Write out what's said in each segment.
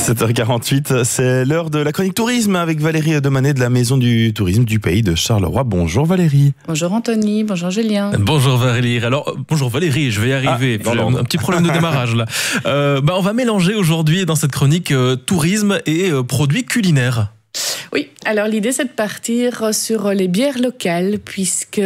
7h48, c'est l'heure de la chronique tourisme avec Valérie Demanet de la Maison du Tourisme du Pays de Charleroi. Bonjour Valérie. Bonjour Anthony, bonjour Julien. Bonjour Valérie. Alors, bonjour Valérie, je vais y arriver. J'ai un petit problème de démarrage là. On va mélanger aujourd'hui dans cette chronique tourisme et produits culinaires. Oui, alors l'idée c'est de partir sur les bières locales puisque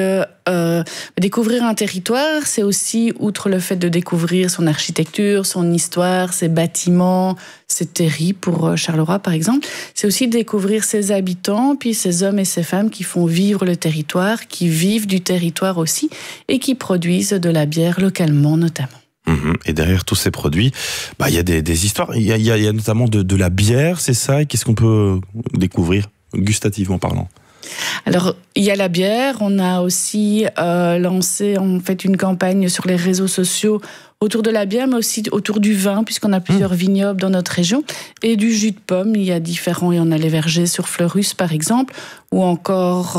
découvrir un territoire, c'est aussi, outre le fait de découvrir son architecture, son histoire, ses bâtiments, ses terris pour Charleroi par exemple, c'est aussi découvrir ses habitants, puis ces hommes et ces femmes qui font vivre le territoire, qui vivent du territoire aussi et qui produisent de la bière localement notamment. Et derrière tous ces produits, il y a des histoires. Il y a notamment de la bière, c'est ça. Et qu'est-ce qu'on peut découvrir, gustativement parlant ? Alors, il y a la bière. On a aussi lancé en fait une campagne sur les réseaux sociaux autour de la bière, mais aussi autour du vin, puisqu'on a plusieurs vignobles dans notre région, et du jus de pomme. Il y a les vergers sur Fleurus, par exemple, ou encore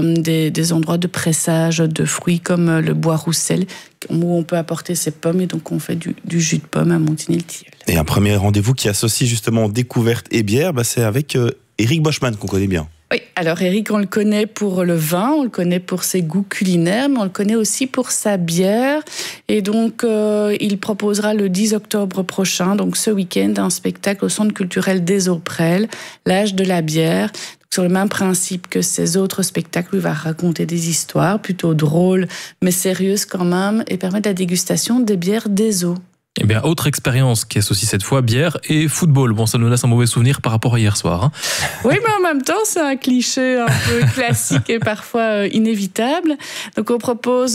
des endroits de pressage de fruits comme le bois Roussel, où on peut apporter ses pommes, et donc on fait du jus de pomme à Montigny-le-Tilleul. Et un premier rendez-vous qui associe justement découverte et bière, c'est avec Eric Boschman, qu'on connaît bien. Oui, alors Eric, on le connaît pour le vin, on le connaît pour ses goûts culinaires, mais on le connaît aussi pour sa bière. Et donc, il proposera le 10 octobre prochain, donc ce week-end, un spectacle au Centre culturel des Auprelles, l'âge de la bière. Sur le même principe que ses autres spectacles, il va raconter des histoires plutôt drôles, mais sérieuses quand même, et permettre la dégustation des bières des eaux. Eh bien, autre expérience qui associe cette fois bière et football. Bon, ça nous laisse un mauvais souvenir par rapport à hier soir. Hein. Oui, mais en même temps, c'est un cliché un peu classique et parfois inévitable. Donc, on propose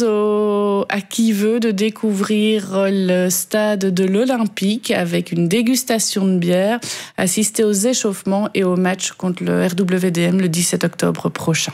à qui veut de découvrir le stade de l'Olympique avec une dégustation de bière, assister aux échauffements et au match contre le RWDM le 17 octobre prochain.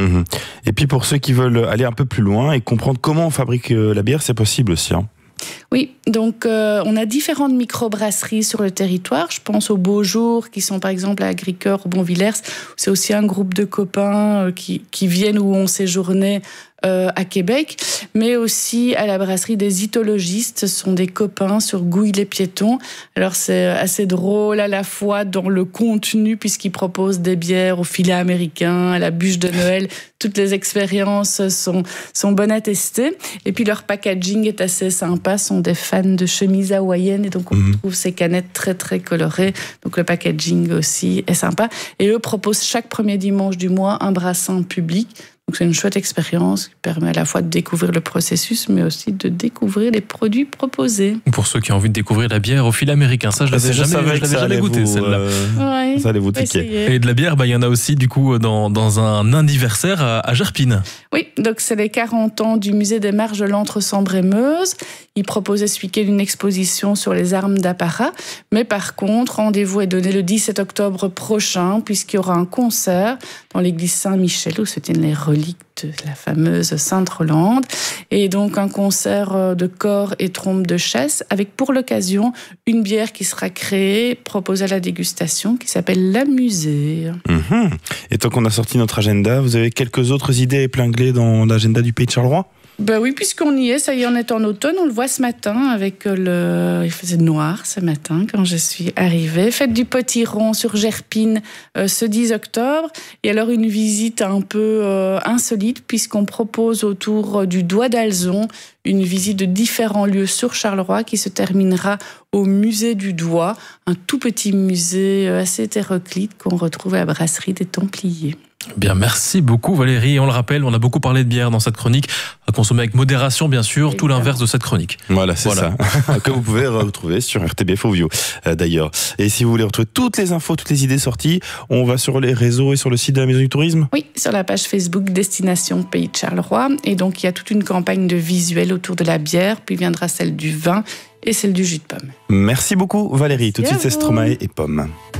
Et puis, pour ceux qui veulent aller un peu plus loin et comprendre comment on fabrique la bière, c'est possible aussi, hein. Oui, donc on a différentes microbrasseries sur le territoire. Je pense aux Beaux Jours qui sont par exemple à Agricourt, au Bonvillers. C'est aussi un groupe de copains qui viennent ou ont séjourné à Québec, mais aussi à la brasserie des Itologistes. Ce sont des copains sur Gouille-les-Piétons. Alors c'est assez drôle à la fois dans le contenu puisqu'ils proposent des bières au filet américain, à la bûche de Noël. Toutes les expériences sont bonnes à tester. Et puis leur packaging est assez sympa. Ce sont des fans de chemises hawaïennes et donc on trouve ces canettes très très colorées. Donc le packaging aussi est sympa. Et eux proposent chaque premier dimanche du mois un brassin public. Donc c'est une chouette expérience qui permet à la fois de découvrir le processus, mais aussi de découvrir les produits proposés. Pour ceux qui ont envie de découvrir la bière au fil américain, ça je l'avais jamais goûté celle-là. Ouais, ça allait vous tiquer. Et de la bière, il y en a aussi du coup dans un anniversaire à Gerpine. Oui, donc c'est les 40 ans du musée des Marges de l'Entre-Sambre-et-Meuse. Ils proposaient ce week-end une exposition sur les armes d'apparat. Mais par contre, rendez-vous est donné le 17 octobre prochain, puisqu'il y aura un concert dans l'église Saint-Michel, où se tiennent les reliques de la fameuse Sainte-Rolande. Et donc un concert de cor et trompe de chasse, avec pour l'occasion une bière qui sera créée, proposée à la dégustation, qui s'appelle La Musée. Et tant qu'on a sorti notre agenda, vous avez quelques autres idées épinglées dans l'agenda du Pays de Charleroi ? Ben oui, puisqu'on y est, ça y est, on est en automne, on le voit ce matin avec il faisait noir ce matin quand je suis arrivée. Fête du potiron sur Gerpine ce 10 octobre. Et alors une visite un peu insolite puisqu'on propose autour du Doigt d'Alzon une visite de différents lieux sur Charleroi qui se terminera au musée du Doigt, un tout petit musée assez hétéroclite qu'on retrouve à la brasserie des Templiers. Bien, merci beaucoup Valérie. On le rappelle, on a beaucoup parlé de bière dans cette chronique, à consommer avec modération bien sûr, tout l'inverse de cette chronique. Voilà, c'est ça. Que vous pouvez retrouver sur RTBF Audio d'ailleurs. Et si vous voulez retrouver toutes les infos, toutes les idées sorties, on va sur les réseaux et sur le site de la Maison du Tourisme ? Oui, sur la page Facebook Destination Pays de Charleroi. Et donc il y a toute une campagne de visuels autour de la bière, puis viendra celle du vin et celle du jus de pomme. Merci beaucoup Valérie. Tout de suite c'est Stromae et Pomme.